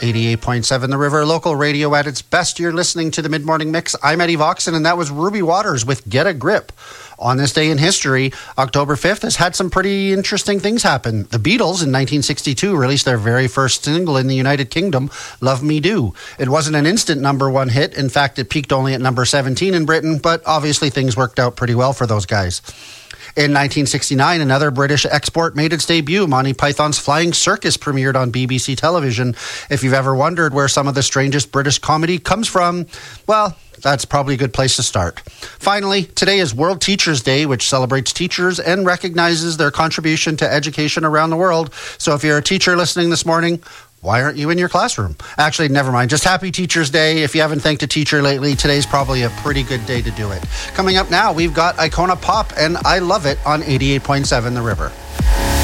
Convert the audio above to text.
88.7 The River, local radio at its best. You're listening to the Mid-Morning Mix. I'm Eddie Voxon, and that was Ruby Waters with Get a Grip. On this day in history, October 5th has had some pretty interesting things happen. The Beatles in 1962 released their very first single in the United Kingdom, Love Me Do. It wasn't an instant number one hit. In fact, it peaked only at number 17 in Britain, but obviously things worked out pretty well for those guys. In 1969, another British export made its debut. Monty Python's Flying Circus premiered on BBC television. If you've ever wondered where some of the strangest British comedy comes from, well, that's probably a good place to start. Finally, today is World Teachers Day, which celebrates teachers and recognizes their contribution to education around the world. So if you're a teacher listening this morning, why aren't you in your classroom? Actually, never mind. Just happy Teachers Day. If you haven't thanked a teacher lately, today's probably a pretty good day to do it. Coming up now, we've got Icona Pop and I Love It on 88.7 The River.